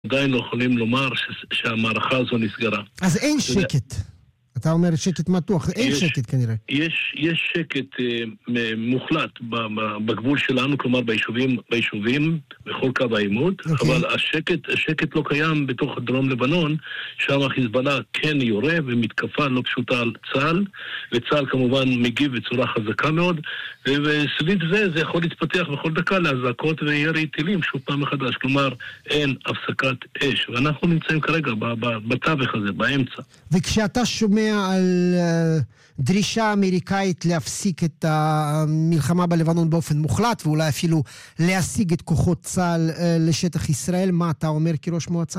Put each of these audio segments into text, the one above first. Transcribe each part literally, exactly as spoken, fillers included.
עדיין לא יכולים לומר שהמערכה הזו נסגרה. אז אין שקט. אתה אומר שקט מתוח, אין שקט כנראה. יש, יש שקט uh, מוחלט בגבול שלנו, כלומר ביישובים, ביישובים, בכל קו העימות, okay. אבל השקט, השקט לא קיים בתוך דרום לבנון, שם החיזבאללה כן יורה ומתקפה לא פשוטה על צה"ל, וצה"ל כמובן מגיב בצורה חזקה מאוד, וסביב זה זה יכול להתפתח בכל דקה להזעקות וירי טילים שוב פעם מחדש, כלומר אין הפסקת אש, ואנחנו נמצאים כרגע בתווך הזה, באמצע. וכשאתה שומע על דרישה אמריקאית להפסיק את המלחמה בלבנון באופן מוחלט, ואולי אפילו להשיג את כוחות צה"ל לשטח ישראל, מה אתה אומר כראש מועצה?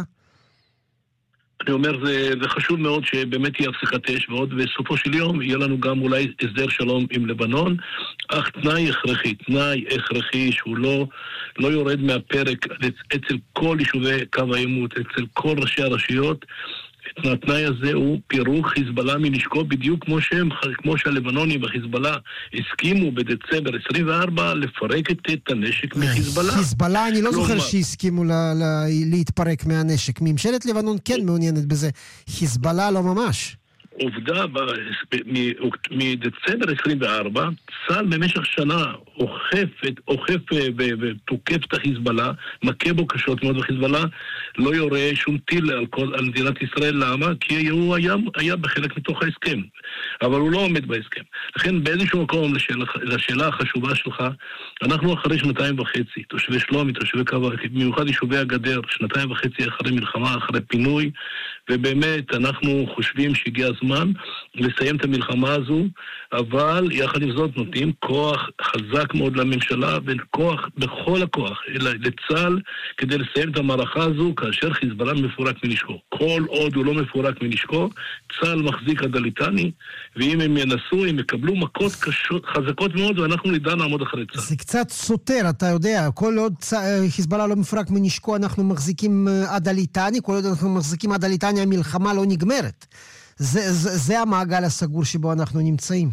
אני אומר, זה, זה חשוב מאוד שבאמת יהיה הפסקת אש, ועוד בסופו של יום יהיה לנו גם אולי הסדר שלום עם לבנון, אך תנאי הכרחי, תנאי הכרחי שהוא לא, לא יורד מהפרק אצל כל יישובי קו העימות, אצל כל ראשי הרשויות, התנאי הזה הוא פירוק חיזבאללה מנשקו, בדיוק כמו שהם, כמו שהלבנונים וחיזבאללה הסכימו בדצמבר עשרים וארבע לפרק את, את הנשק מחיזבאללה. חיזבאללה, אני לא זוכר שהסכימו לה, לה, להתפרק מהנשק. ממשלת לבנון כן מעוניינת בזה. חיזבאללה לא ממש. עובדה, מדצמבר עשרים וארבע, צה"ל במשך שנה אוכף, אוכף ותוקף את החיזבאללה, מכה בו קשות מאוד, וחיזבאללה לא יורה שום טיל על, כל, על מדינת ישראל. למה? כי הוא היה, היה בחלק מתוך ההסכם, אבל הוא לא עומד בהסכם. לכן באיזשהו מקום לשאלה, לשאלה החשובה שלך, אנחנו אחרי שנתיים וחצי, תושבי שלומי, תושבי קו, במיוחד יישובי הגדר, שנתיים וחצי אחרי מלחמה, אחרי פינוי, ובאמת אנחנו חושבים שהגיע הזמן לסיים את המלחמה הזו, אבל יחד עם זאת נותנים כוח חזק מאוד לממשלה, וכוח בכל הכוח לצה"ל כדי לסיים את המערכה הזו כאשר חיזבאללה מפורק מנשקו. כל עוד הוא לא מפורק מנשקו, צה"ל מחזיק עד הליטני, ואם הם ינסו, הם יקבלו מכות קשות, חזקות מאוד, ואנחנו נדע לעמוד אחרי צה"ל. זה קצת סותר, אתה יודע, כל עוד חיזבאללה לא מפורק מנשקו, אנחנו מחזיקים עד הליטני, כל עוד אנחנו מחזיקים עד הליטני, המלחמה לא נגמרת. זה, זה, זה המעגל הסגור שבו אנחנו נמצאים.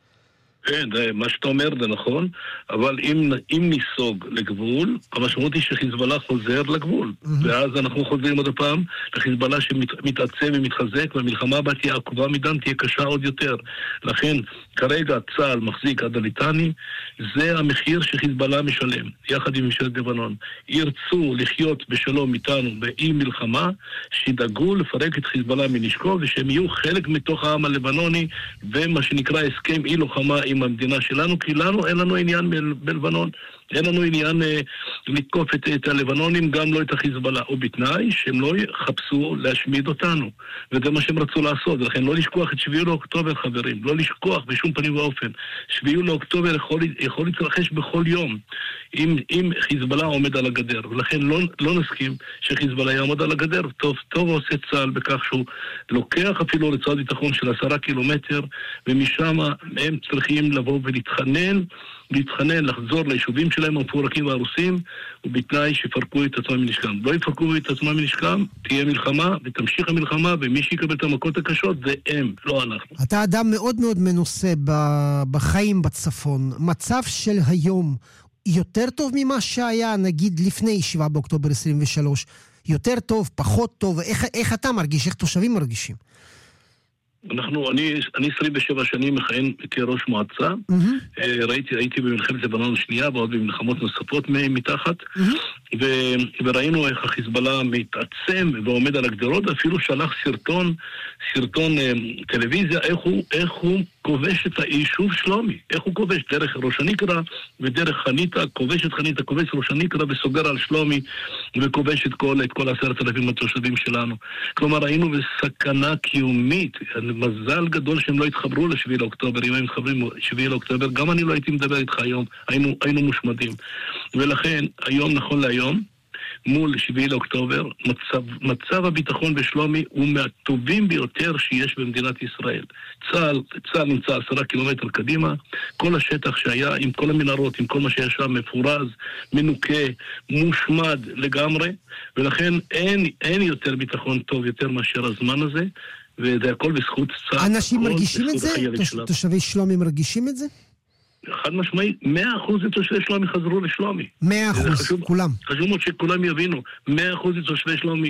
כן, מה שאתה אומר זה נכון, אבל אם, אם ניסוג לגבול, המשמעות היא שחיזבאללה חוזר לגבול, mm-hmm. ואז אנחנו חוזרים עוד פעם לחיזבאללה שמתעצם ומתחזק, והמלחמה הבאה תהיה עקובה מדם, תהיה קשה עוד יותר. לכן, כרגע צה"ל מחזיק עד הליטני, זה המחיר שחיזבאללה משלם, יחד עם ממשלת לבנון. ירצו לחיות בשלום איתנו באי מלחמה, שידאגו לפרק את חיזבאללה מנשקו, ושהם יהיו חלק מתוך העם הלבנוני, ומה שנקרא הסכם אי לוחמה עם המדינה שלנו, כי לנו אין לנו עניין ב- בלבנון, אין לנו עניין אה, לתקוף את, את הלבנונים, גם לא את החיזבאללה, או בתנאי שהם לא יחפשו להשמיד אותנו, וזה מה שהם רצו לעשות. לכן לא לשכוח את שביעי לאוקטובר, חברים, לא לשכוח בשום פנים ואופן. שביעי לאוקטובר יכול, יכול להתרחש בכל יום, אם, אם חיזבאללה עומד על הגדר, ולכן לא, לא נסכים שחיזבאללה יעמוד על הגדר. טוב, טוב עושה צה"ל בכך שהוא לוקח אפילו רצועת ביטחון של עשרה קילומטר, ומשם הם צריכים לבוא ולהתחנן, להתחנן, לחזור ליישובים שלהם המפורקים והרוסים, ובתנאי שיפרקו את עצמם מנשקם. לא יפרקו את עצמם מנשקם, תהיה מלחמה, ותמשיך המלחמה, ומי שיקבל את המכות הקשות זה הם, לא אנחנו. אתה אדם מאוד מאוד מנוסה בחיים בצפון. מצב של היום יותר טוב ממה שהיה, נגיד, לפני שבעה באוקטובר עשרים ושלוש? יותר טוב, פחות טוב? איך, איך אתה מרגיש? איך תושבים מרגישים? אנחנו, אני, אני עשרים ושבע שנים מכהן כראש מועצה, mm-hmm. ראיתי, הייתי במלחמת לבנון השנייה ועוד במלחמות נוספות מתחת, mm-hmm. ו, וראינו איך החיזבאללה מתעצם ועומד על הגדרות, אפילו שלח סרטון, סרטון טלוויזיה, איך הוא, איך הוא כובש את היישוב שלומי, איך הוא כובש דרך ראש הנקרה ודרך חניתה, כובש את חניתה, כובש ראש הנקרה וסוגר על שלומי וכובש את כל, את כל עשרת אלפים התושבים שלנו. כלומר, היינו בסכנה קיומית, מזל גדול שהם לא התחברו לשביעי לאוקטובר. אם הם מתחברים לשביעי לאוקטובר, גם אני לא הייתי מדבר איתך היום, היינו, היינו מושמדים. ולכן, היום, נכון להיום, מול שביעי לאוקטובר, מצב, מצב הביטחון בשלומי הוא מהטובים ביותר שיש במדינת ישראל. צה"ל, צה"ל נמצא עשרה קילומטר קדימה, כל השטח שהיה, עם כל המנהרות, עם כל מה שהיה שם, מפורז, מנוקה, מושמד לגמרי, ולכן אין, אין יותר ביטחון טוב יותר מאשר הזמן הזה, וזה הכל בזכות צה"ל. אנשים מרגישים את זה? תושבי שלומי מרגישים את זה? חד משמעית, מאה אחוז מתושבי שלומי חזרו לשלומי. מאה אחוז, כולם. חשוב מאוד שכולם יבינו, מאה אחוז מתושבי שלומי